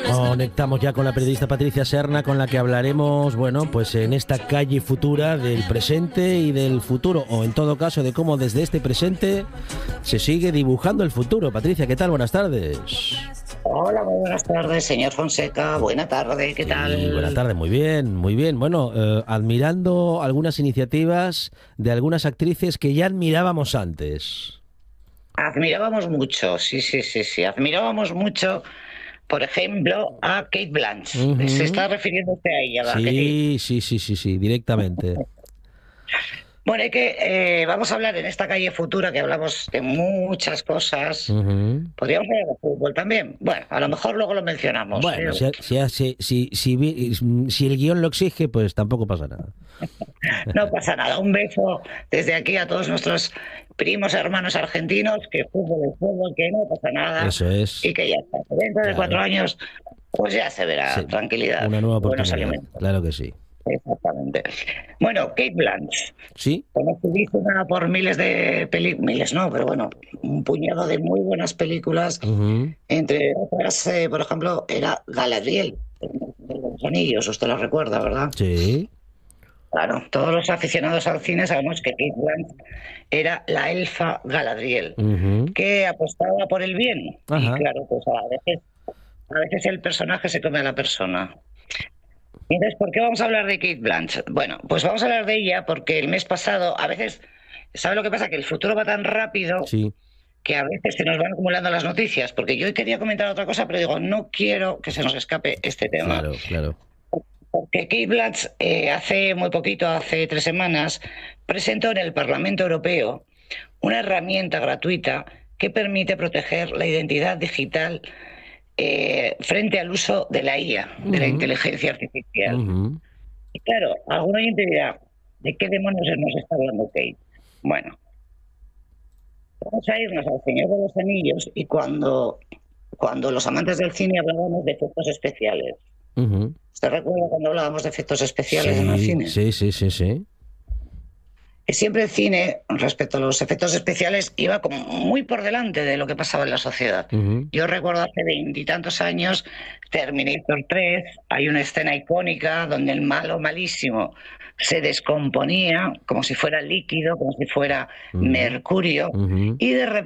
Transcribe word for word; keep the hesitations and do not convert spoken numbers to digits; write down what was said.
Conectamos ya con la periodista Patricia Serna, con la que hablaremos, bueno, pues en esta calle futura del presente y del futuro, o en todo caso de cómo desde este presente se sigue dibujando el futuro. Patricia, ¿qué tal? Buenas tardes. Hola, muy buenas tardes, señor Fonseca. Buena tarde, ¿qué tal? Sí, buenas tardes, muy bien, muy bien. Bueno, eh, admirando algunas iniciativas de algunas actrices que ya admirábamos antes. Admirábamos mucho, sí, sí, sí, sí. Admirábamos mucho, por ejemplo, a Cate Blanchett. Uh-huh. Se está refiriendo usted a ella, ¿verdad? Sí, sí, sí, sí, sí, directamente. Bueno, hay que, eh, vamos a hablar en esta calle futura, que hablamos de muchas cosas. Uh-huh. Podríamos hablar de fútbol también. Bueno, a lo mejor luego lo mencionamos. Bueno, ¿eh? si, si, si, si, si el guión lo exige, pues tampoco pasa nada. No pasa nada. Un beso desde aquí a todos nuestros primos hermanos argentinos, que fútbol es fútbol, que no pasa nada. Eso es. Y que ya está. Dentro claro. de cuatro años, pues ya se verá sí. tranquilidad. Una nueva oportunidad. Claro que sí. Exactamente. Bueno, Cate Blanchett. Sí. Conocidísima por miles de películas, miles no, pero bueno, un puñado de muy buenas películas. Uh-huh. Entre otras, eh, por ejemplo, era Galadriel, de los Anillos, usted lo recuerda, ¿verdad? Sí. Claro, todos los aficionados al cine sabemos que Cate Blanchett era la elfa Galadriel, uh-huh. que apostaba por el bien. Ajá. Y claro, pues a veces, a veces el personaje se come a la persona. Entonces, ¿por qué vamos a hablar de Cate Blanchett? Bueno, pues vamos a hablar de ella porque el mes pasado, a veces, ¿sabe lo que pasa? Que el futuro va tan rápido sí. que a veces se nos van acumulando las noticias, porque yo hoy quería comentar otra cosa, pero digo, no quiero que se nos escape este tema. Claro, claro. Porque Cate Blanchett eh, hace muy poquito, hace tres semanas, presentó en el Parlamento Europeo una herramienta gratuita que permite proteger la identidad digital Eh, frente al uso de la I A, uh-huh. de la inteligencia artificial. Uh-huh. Y claro, algún oyente dirá, ¿de qué demonios nos está hablando Kate? Bueno, vamos a irnos al Señor de los Anillos y cuando, cuando los amantes del cine hablábamos de efectos especiales. Uh-huh. ¿Usted recuerda cuando hablábamos de efectos especiales sí, en el cine? Sí, sí, sí, sí. Siempre el cine, respecto a los efectos especiales, iba como muy por delante de lo que pasaba en la sociedad. Uh-huh. Yo recuerdo hace veintitantos años, Terminator tres, hay una escena icónica donde el malo malísimo se descomponía como si fuera líquido, como si fuera uh-huh. mercurio, uh-huh. y de repente